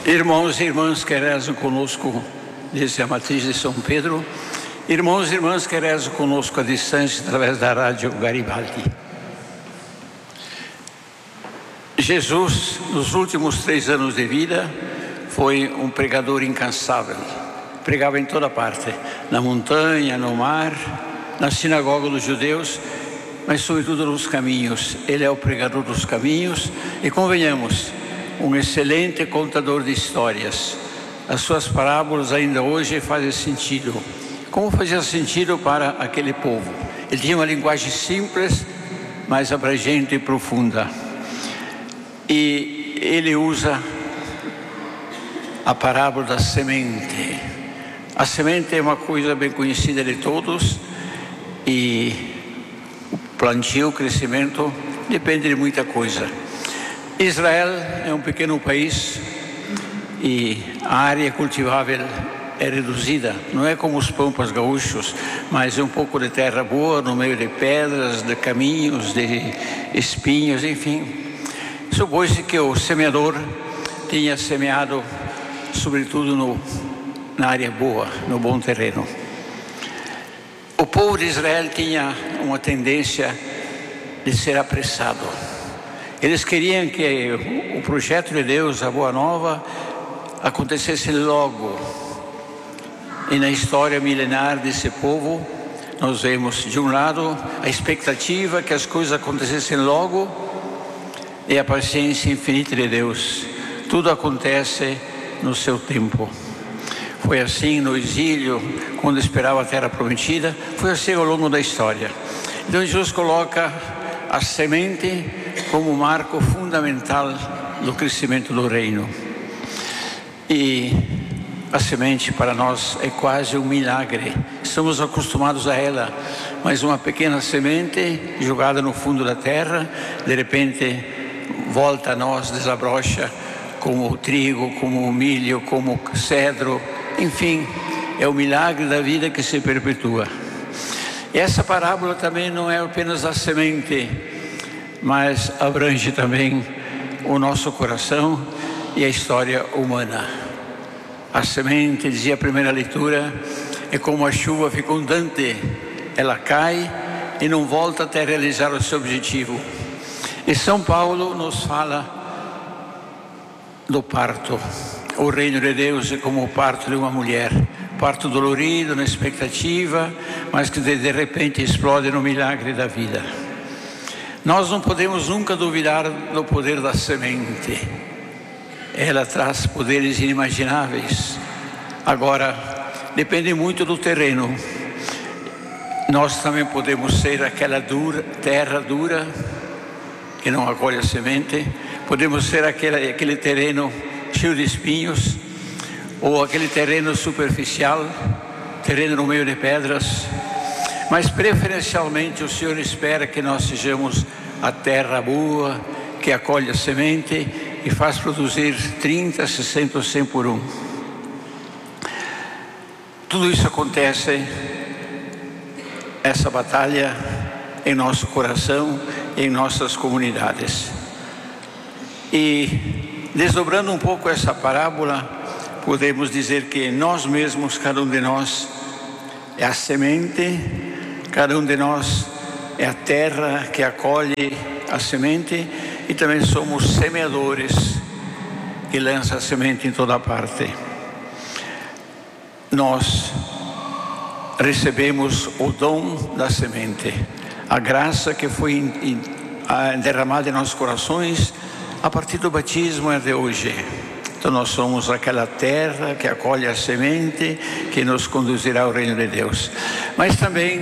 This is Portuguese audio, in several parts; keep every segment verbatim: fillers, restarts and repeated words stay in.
Irmãos e irmãs que rezam conosco desde a matriz de São Pedro, irmãos e irmãs que rezam conosco à distância através da rádio Garibaldi. Jesus, nos últimos três anos de vida, foi um pregador incansável. Pregava em toda parte, na montanha, no mar, na sinagoga dos judeus, mas sobretudo nos caminhos. Ele é o pregador dos caminhos e, convenhamos, um excelente contador de histórias. As suas parábolas ainda hoje fazem sentido. Como fazia sentido para aquele povo? Ele tinha uma linguagem simples, mas abrangente e profunda. E ele usa a parábola da semente. A semente é uma coisa bem conhecida de todos e o plantio, o crescimento, depende de muita coisa. Israel é um pequeno país e a área cultivável é reduzida. Não é como os pampas gaúchos, mas é um pouco de terra boa, no meio de pedras, de caminhos, de espinhos, enfim. Supõe-se que o semeador tenha semeado, sobretudo no, na área boa, no bom terreno. O povo de Israel tinha uma tendência de ser apressado. Eles queriam que o projeto de Deus, a Boa Nova, acontecesse logo. E na história milenar desse povo, nós vemos, de um lado, a expectativa que as coisas acontecessem logo e a paciência infinita de Deus. Tudo acontece no seu tempo. Foi assim no exílio, quando esperava a terra prometida, foi assim ao longo da história. Então Jesus coloca a semente como marco fundamental do crescimento do reino. E a semente para nós é quase um milagre. Estamos acostumados a ela, mas uma pequena semente jogada no fundo da terra, de repente volta a nós, desabrocha como o trigo, como o milho, como o cedro. Enfim, é o milagre da vida que se perpetua. E essa parábola também não é apenas a semente, mas abrange também o nosso coração e a história humana. A semente, dizia a primeira leitura, é como a chuva fecundante. Ela cai e não volta até realizar o seu objetivo. E São Paulo nos fala do parto. O reino de Deus é como o parto de uma mulher. Parto dolorido, na expectativa, mas que de, de repente explode no milagre da vida. Nós não podemos nunca duvidar do poder da semente. Ela traz poderes inimagináveis. Agora, depende muito do terreno. Nós também podemos ser aquela dura, terra dura, que não acolhe a semente. Podemos ser aquele, aquele terreno cheio de espinhos, ou aquele terreno superficial, terreno no meio de pedras. Mas preferencialmente o Senhor espera que nós sejamos a terra boa, que acolhe a semente e faz produzir trinta, sessenta, cem por um. Tudo isso acontece, essa batalha, em nosso coração, em nossas comunidades. E desdobrando um pouco essa parábola, podemos dizer que nós mesmos, cada um de nós, é a semente, cada um de nós é a terra que acolhe a semente e também somos semeadores que lançam a semente em toda parte. Nós recebemos o dom da semente, a graça que foi derramada em nossos corações a partir do batismo até hoje. Então nós somos aquela terra que acolhe a semente, que nos conduzirá ao reino de Deus. Mas também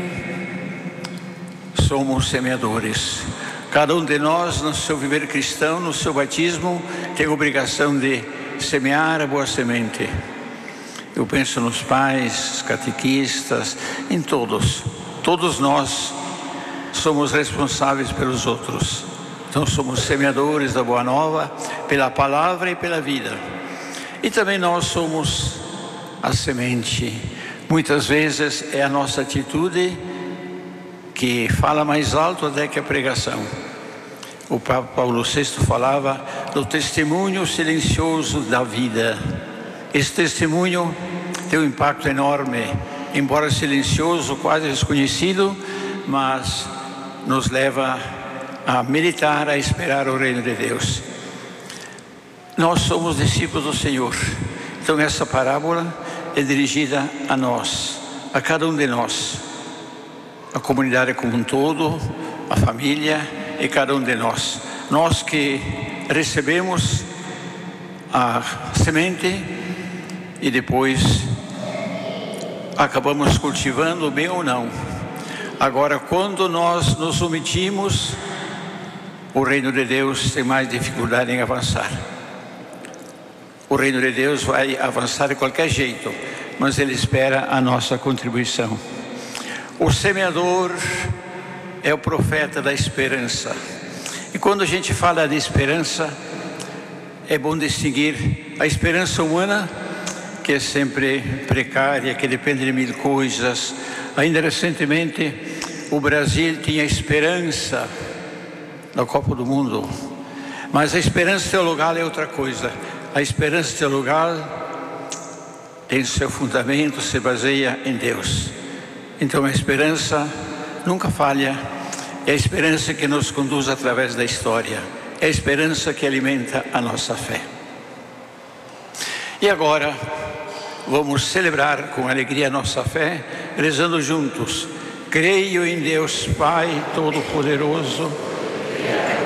somos semeadores. Cada um de nós, no seu viver cristão, no seu batismo, tem a obrigação de semear a boa semente. Eu penso nos pais, catequistas, em todos. Todos nós somos responsáveis pelos outros. Então somos semeadores da Boa Nova, pela palavra e pela vida. E também nós somos a semente. Muitas vezes é a nossa atitude que fala mais alto até que a pregação. o Papa Paulo sexto falava do testemunho silencioso da vida. Esse testemunho tem um impacto enorme, embora silencioso, quase desconhecido, mas nos leva a meditar, a esperar o reino de Deus. Nós somos discípulos do Senhor, então essa parábola é dirigida a nós, a cada um de nós, a comunidade como um todo, a família e cada um de nós. Nós que recebemos a semente e depois acabamos cultivando bem ou não. Agora, quando nós nos omitimos, o reino de Deus tem mais dificuldade em avançar. O reino de Deus vai avançar de qualquer jeito, mas ele espera a nossa contribuição. O semeador é o profeta da esperança. E quando a gente fala de esperança, é bom distinguir a esperança humana, que é sempre precária, que depende de mil coisas. Ainda recentemente, o Brasil tinha esperança na Copa do Mundo, mas a esperança teologal é outra coisa. A esperança teologal tem seu fundamento, se baseia em Deus. Então a esperança nunca falha, é a esperança que nos conduz através da história, é a esperança que alimenta a nossa fé. E agora vamos celebrar com alegria a nossa fé, rezando juntos. Creio em Deus Pai Todo-Poderoso,